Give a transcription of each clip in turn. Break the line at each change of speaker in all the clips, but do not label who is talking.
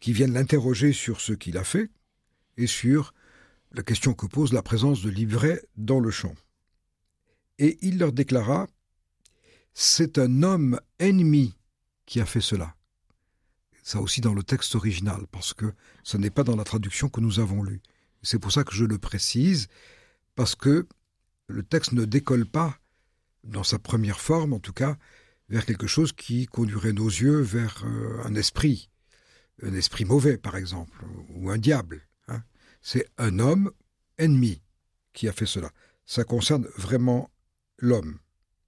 qui viennent l'interroger sur ce qu'il a fait et sur la question que pose la présence de l'ivraie dans le champ. Et il leur déclara « C'est un homme ennemi qui a fait cela ». Ça aussi dans le texte original, parce que ce n'est pas dans la traduction que nous avons lue. C'est pour ça que je le précise, parce que le texte ne décolle pas, dans sa première forme en tout cas, vers quelque chose qui conduirait nos yeux vers un esprit mauvais par exemple, ou un diable. Hein. C'est un homme ennemi qui a fait cela. Ça concerne vraiment l'homme.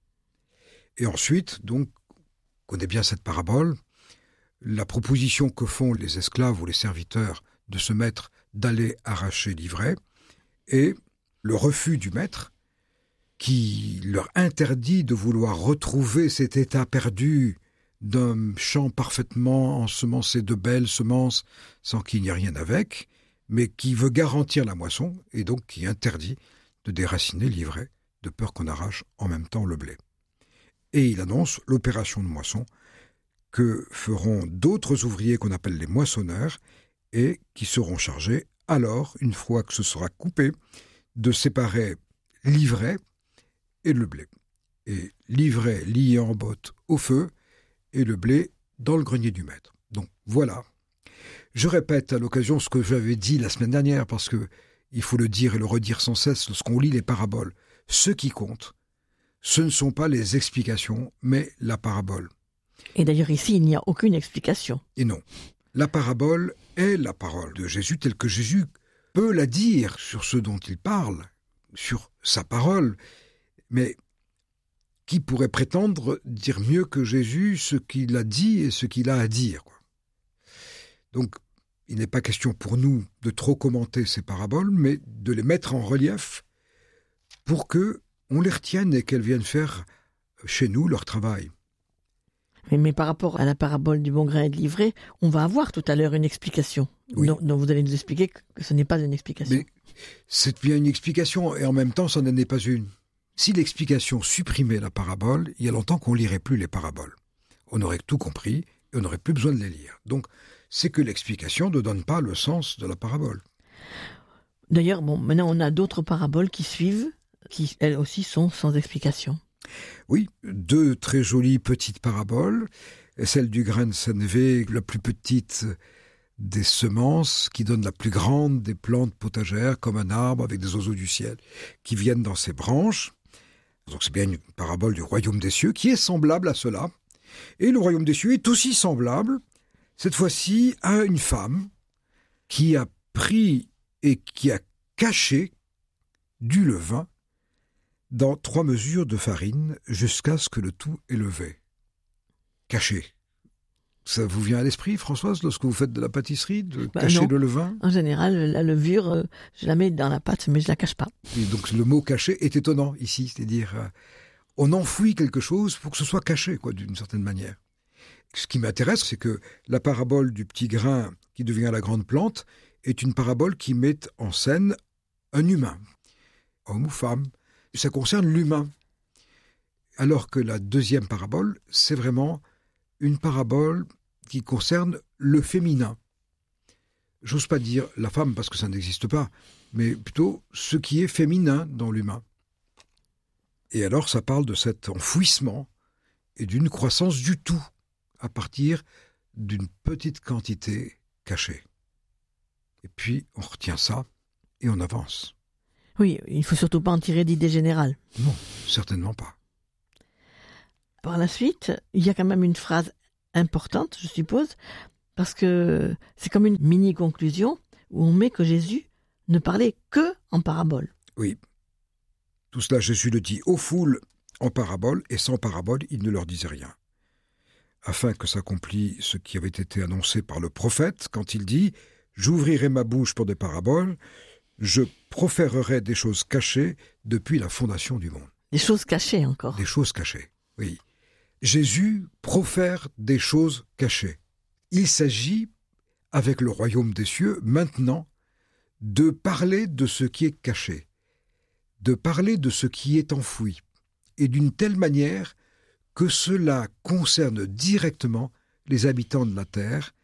Et ensuite, donc, on connaît bien cette parabole, la proposition que font les esclaves ou les serviteurs de ce maître d'aller arracher l'ivraie, et le refus du maître qui leur interdit de vouloir retrouver cet état perdu d'un champ parfaitement ensemencé de belles semences sans qu'il n'y ait rien avec, mais qui veut garantir la moisson et donc qui interdit de déraciner l'ivraie de peur qu'on arrache en même temps le blé. Et il annonce l'opération de moisson que feront d'autres ouvriers qu'on appelle les moissonneurs et qui seront chargés alors, une fois que ce sera coupé, de séparer l'ivraie et le blé. Et l'ivraie lié en botte au feu et le blé dans le grenier du maître. Donc voilà. Je répète à l'occasion ce que j'avais dit la semaine dernière, parce que il faut le dire et le redire sans cesse lorsqu'on lit les paraboles. Ce qui compte, ce ne sont pas les explications, mais la parabole.
Et d'ailleurs ici, il n'y a aucune explication.
Et non. La parabole est la parole de Jésus telle que Jésus peut la dire sur ce dont il parle, sur sa parole. Mais qui pourrait prétendre dire mieux que Jésus ce qu'il a dit et ce qu'il a à dire, quoi. Donc, il n'est pas question pour nous de trop commenter ces paraboles, mais de les mettre en relief pour que on les retienne et qu'elles viennent faire chez nous leur travail.
Mais par rapport à la parabole du bon grain et de l'ivraie, on va avoir tout à l'heure une explication.
Oui.
Donc vous allez nous expliquer que ce n'est pas une explication.
Mais c'est bien une explication, et en même temps, ça n'en est pas une. Si l'explication supprimait la parabole, il y a longtemps qu'on ne lirait plus les paraboles. On aurait tout compris, et on n'aurait plus besoin de les lire. Donc, c'est que l'explication ne donne pas le sens de la parabole.
D'ailleurs, maintenant on a d'autres paraboles qui suivent, qui elles aussi sont sans explication.
Oui, 2 très jolies petites paraboles. Celle du grain de sénévé, la plus petite des semences, qui donne la plus grande des plantes potagères, comme un arbre avec des oiseaux du ciel, qui viennent dans ses branches. Donc c'est bien une parabole du royaume des cieux, qui est semblable à cela. Et le royaume des cieux est aussi semblable, cette fois-ci, à une femme qui a pris et qui a caché du levain dans 3 mesures de farine jusqu'à ce que le tout est levé. Caché. Ça vous vient à l'esprit, Françoise, lorsque vous faites de la pâtisserie, de cacher
non.
le levain ?
En général, la levure, je la mets dans la pâte, mais je la cache pas.
Et donc le mot caché est étonnant ici, c'est-à-dire on enfouit quelque chose pour que ce soit caché, quoi, d'une certaine manière. Ce qui m'intéresse, c'est que la parabole du petit grain qui devient la grande plante est une parabole qui met en scène un humain, homme ou femme. Ça concerne l'humain. Alors que la deuxième parabole, c'est vraiment une parabole qui concerne le féminin. J'ose pas dire la femme parce que ça n'existe pas, mais plutôt ce qui est féminin dans l'humain. Et alors ça parle de cet enfouissement et d'une croissance du tout à partir d'une petite quantité cachée. Et puis on retient ça et on avance.
Oui, il ne faut surtout pas en tirer d'idées générales.
Non, certainement pas.
Par la suite, il y a quand même une phrase importante, je suppose, parce que c'est comme une mini-conclusion où on met que Jésus ne parlait que en parabole.
Oui. Tout cela, Jésus le dit aux foules en parabole, et sans parabole, il ne leur disait rien. Afin que s'accomplisse ce qui avait été annoncé par le prophète, quand il dit « J'ouvrirai ma bouche pour des paraboles, je proférerai des choses cachées depuis la fondation du monde. »
Des choses cachées encore.
Des choses cachées, oui. Jésus profère des choses cachées. Il s'agit, avec le royaume des cieux, maintenant, de parler de ce qui est caché, de parler de ce qui est enfoui, et d'une telle manière que cela concerne directement les habitants de la terre,